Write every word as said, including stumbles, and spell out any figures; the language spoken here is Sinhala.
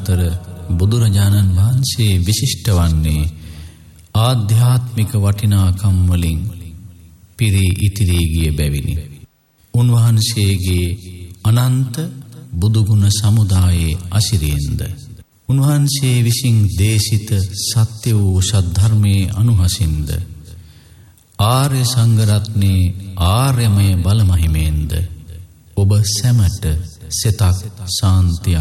අතර බුදුරජාණන් වහන්සේ විශිෂ්ට වන්නේ ආධ්‍යාත්මික වටිනාකම් වලින් පිරී ඉතිරී ගිය බැවිනි. උන්වහන්සේගේ අනන්ත බුදුගුණ සමුදායේ අසිරියෙන්ද උන්වහන්සේ විසින් දේශිත සත්‍ය වූ සද්ධර්මයේ අනුහසින්ද ආර්ය සංඝරත්නයේ ආර්යමය බලමහිමෙන්ද ඔබ සැමට සිතක් ශාන්තියක්